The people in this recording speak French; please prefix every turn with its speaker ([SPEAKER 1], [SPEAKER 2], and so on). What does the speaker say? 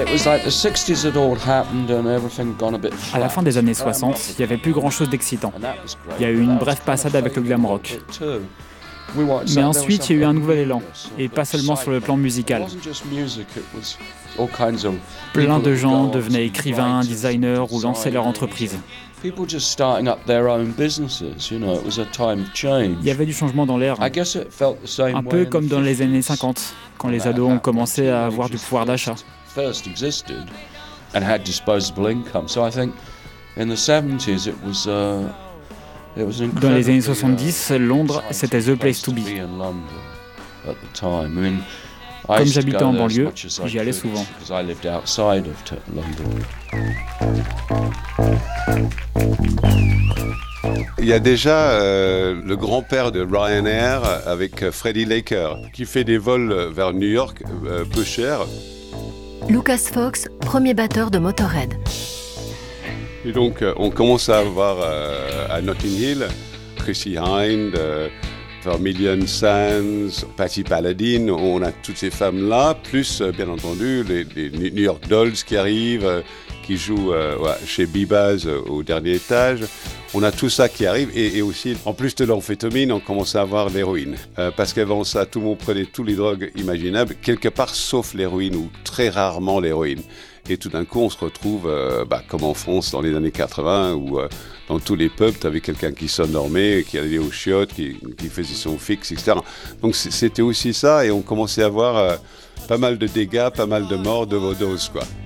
[SPEAKER 1] À la fin des années 60, il n'y avait plus grand-chose d'excitant. Il y a eu une brève passade avec le glam rock. Mais ensuite, il y a eu un nouvel élan, et pas seulement sur le plan musical. Plein de gens devenaient écrivains, designers ou lançaient leur entreprise. Il y avait du changement dans l'air, un peu comme dans les années 50, quand les ados ont commencé à avoir du pouvoir d'achat. Dans les années 70, Londres, c'était the place to be. Comme j'habitais en banlieue, j'y allais souvent.
[SPEAKER 2] Il y a déjà le grand-père de Ryanair avec Freddie Laker qui fait des vols vers New York peu chers.
[SPEAKER 3] Lucas Fox, premier batteur de Motorhead.
[SPEAKER 2] Et donc on commence à avoir à Notting Hill Chrissie Hynde, Vermilion Sands, Patti Paladine, on a toutes ces femmes-là, plus bien entendu les New York Dolls qui arrivent, qui jouent chez Bibaz au dernier étage. On a tout ça qui arrive et aussi, en plus de l'amphétamine, on commence à avoir l'héroïne. Parce qu'avant ça, tout le monde prenait tous les drogues imaginables, quelque part sauf l'héroïne ou très rarement l'héroïne. Et tout d'un coup, on se retrouve, comme en France dans les années 80, où dans tous les pubs, tu avais quelqu'un qui s'endormait, qui allait aux chiottes, qui faisait son fixe, etc. Donc c'était aussi ça, et on commençait à avoir pas mal de dégâts, pas mal de morts, d'overdoses, quoi.